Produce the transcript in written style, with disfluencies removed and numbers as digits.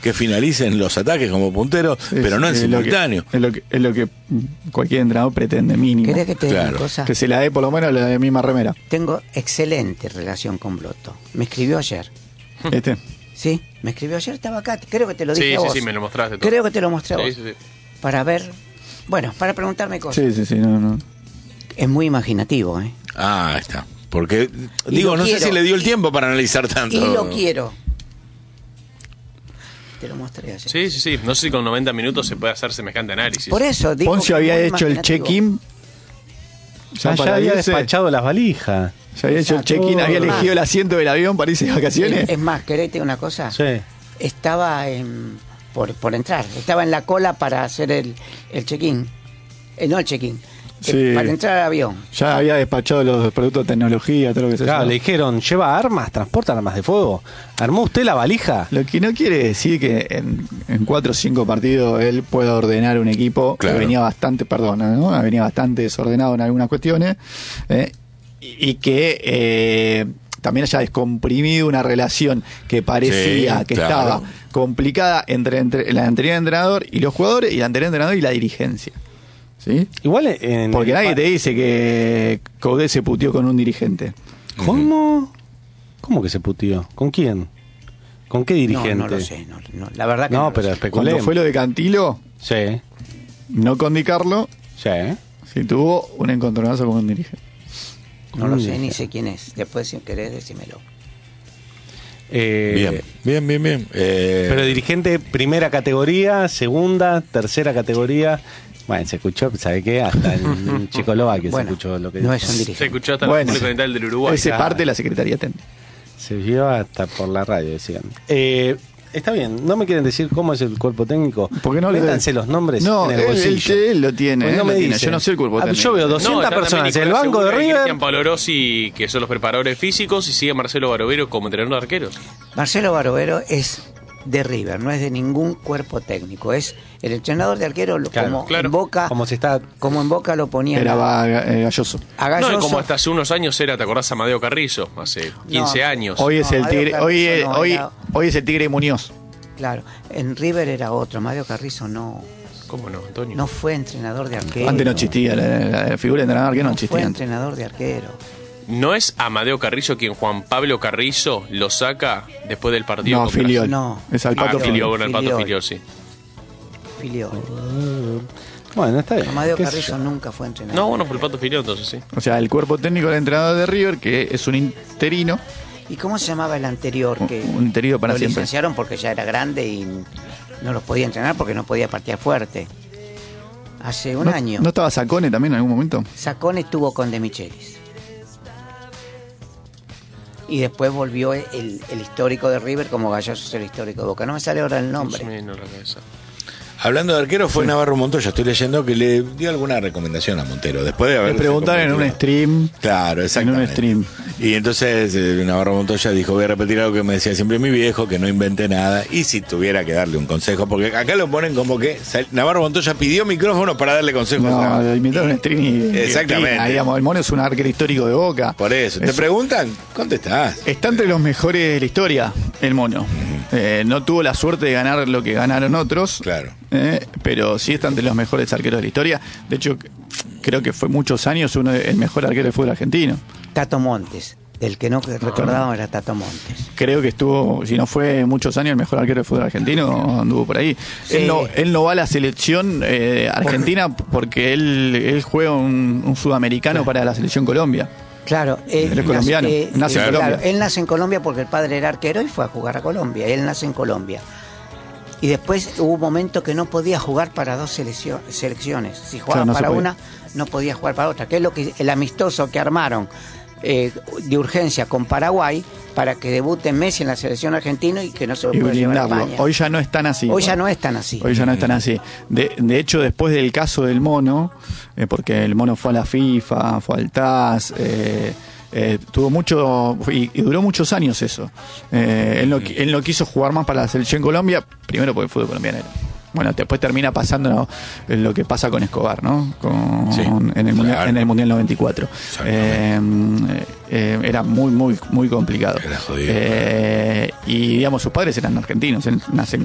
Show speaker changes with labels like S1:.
S1: que finalicen los ataques como punteros, pero no en simultáneo.
S2: Es lo que cualquier entrenador pretende, mínimo.
S3: ¿Querés que te diga una cosa?
S2: Que se la dé por lo menos la misma remera.
S3: Tengo excelente relación con Blotto. Me escribió ayer. Sí, me escribió ayer, estaba acá. Creo que te lo dije a vos.
S4: Sí, me lo mostraste todo.
S3: Creo que te lo mostré a vos.
S4: Sí.
S3: Para ver, bueno, para preguntarme cosas.
S2: Sí, no.
S3: Es muy imaginativo, ¿eh?
S1: Ah, está. Porque, no sé si le dio el tiempo para analizar tanto.
S3: Y lo quiero. Te lo mostré ayer.
S4: Sí. No sé si con 90 minutos se puede hacer semejante análisis.
S3: Por eso, digo.
S2: Poncio había hecho el check-in.
S5: Ya había despachado las valijas.
S2: Ya había hecho el check-in, había elegido el asiento del avión para irse de vacaciones.
S3: Es más, ¿querés decir una cosa?
S5: Sí.
S3: Estaba por entrar. Estaba en la cola para hacer el check-in. No el check-in.
S2: Sí.
S3: Para entrar al avión.
S2: Ya había despachado los productos de tecnología, todo lo que se
S5: Claro, le dijeron, lleva armas, transporta armas de fuego. ¿Armó usted la valija?
S2: Lo que no quiere decir que en 4 o 5 partidos él pueda ordenar un equipo que venía bastante, venía bastante desordenado en algunas cuestiones, y que también haya descomprimido una relación que parecía que estaba complicada entre el anterior entrenador y los jugadores, y el anterior entrenador y la dirigencia. ¿Sí?
S5: Igual
S2: porque nadie te dice que Coudet se puteó con un dirigente.
S5: ¿Cómo? ¿Cómo que se puteó? ¿Con quién? ¿Con qué dirigente?
S3: No lo sé, no, la verdad que
S5: no,
S3: no
S5: pero especulé.
S2: Cuando fue lo de Cantilo,
S5: sí,
S2: no con Di Carlo, sí tuvo un encontronazo con un dirigente.
S3: No lo sé, ni sé quién es. Después, si querés, decímelo.
S1: Bien.
S5: Pero dirigente primera categoría, segunda, tercera categoría. Bueno, se escuchó, ¿sabe qué? Hasta en Checoslovaquia se escuchó lo que
S3: no
S5: dice.
S3: es un dirigente.
S4: Se escuchó hasta la República Oriental del Uruguay.
S2: Ese parte de la Secretaría Técnica.
S5: Se vio hasta por la radio, decían. Está bien, no me quieren decir cómo es el cuerpo técnico.
S2: ¿Por qué no
S5: métanse los nombres en el bolsillo?
S2: Él lo tiene.
S5: Pues no me dice.
S2: Yo no sé el cuerpo técnico.
S5: Yo veo 200 personas en el banco de River.
S4: Cristian Palorossi, que son los preparadores físicos, y sigue Marcelo Barovero como entrenador de arqueros.
S3: Marcelo Barovero es de River, no es de ningún cuerpo técnico, es el entrenador de arquero, en Boca, como en Boca lo ponía.
S2: Era Galloso.
S4: No, como hasta hace unos años era, ¿te acordás? Amadeo Carrizo, hace 15 años.
S2: Hoy es el Tigre, hoy es el Tigre Muñoz.
S3: Claro, en River era otro, Amadeo Carrizo no.
S4: ¿Cómo no, Antonio?
S3: No fue entrenador de arquero.
S2: Antes no existía, la figura de entrenador de arquero no existía.
S3: Fue entrenador de arquero.
S4: ¿No es Amadeo Carrizo quien Juan Pablo Carrizo lo saca después del partido?
S2: No, Filiol.
S3: No.
S2: Es al Pato
S4: Filiol. Bueno, el Pato Filiol, sí.
S3: Filiol.
S5: Bueno, está bien.
S3: Amadeo Carrizo nunca fue entrenador.
S4: No, bueno, fue el Pato Filiol, entonces sí.
S2: O sea, el cuerpo técnico del entrenador de River, que es un interino.
S3: ¿Y cómo se llamaba el anterior? Que
S2: un interino para
S3: lo
S2: siempre.
S3: licenciaron porque ya era grande y no los podía entrenar porque no podía patear fuerte. Hace un año.
S2: ¿No estaba Sacone también en algún momento?
S3: Sacone estuvo con De Michelis. Y después volvió el histórico de River como Galloso es el histórico de Boca. No me sale ahora el nombre.
S1: Hablando de arquero, fue Navarro Montoya. Estoy leyendo que le dio alguna recomendación a Montero. Después de haber.
S2: Le preguntaron en un stream.
S1: Claro, exactamente.
S2: En un stream.
S1: Y entonces Navarro Montoya dijo: voy a repetir algo que me decía siempre mi viejo, que no inventé nada. Y si tuviera que darle un consejo, porque acá lo ponen como que Navarro Montoya pidió micrófono para darle consejos.
S2: No, lo inventaron en stream y.
S1: Exactamente.
S2: Digamos, el mono es un arquero histórico de Boca.
S1: Por eso. ¿Te preguntan? Contestás.
S2: Está entre los mejores de la historia, el mono. No tuvo la suerte de ganar lo que ganaron otros.
S1: Claro.
S2: Pero sí está entre los mejores arqueros de la historia. De hecho, creo que fue muchos años el mejor arquero del fútbol argentino.
S3: Tato Montes. El que no recordábamos era Tato Montes.
S2: Creo que estuvo, si no fue muchos años el mejor arquero del fútbol argentino, anduvo por ahí. Sí. Él no va a la selección argentina porque él juega un sudamericano para la selección Colombia.
S3: Claro,
S2: él es colombiano, nace en Colombia.
S3: Claro, él nace en Colombia porque el padre era arquero y fue a jugar a Colombia. Él nace en Colombia. Y después hubo un momento que no podía jugar para dos selecciones. Si jugaba para una, no podía jugar para otra. Que es el amistoso que armaron de urgencia con Paraguay para que debute Messi en la selección argentina y que no se lo pueda llevar a España.
S2: Hoy ya no están así.
S3: Hoy ya no están así.
S2: Hoy ya no están así. De hecho, después del caso del mono, porque el mono fue a la FIFA, fue al TAS, tuvo mucho y duró muchos años eso. Él no quiso jugar más para la selección Colombia, primero porque el fútbol colombiano era. Bueno, después termina pasando lo que pasa con Escobar, ¿no? En el Mundial 94. Era muy, muy, muy complicado.
S1: Era jodido.
S2: Y digamos, sus padres eran argentinos, él nace en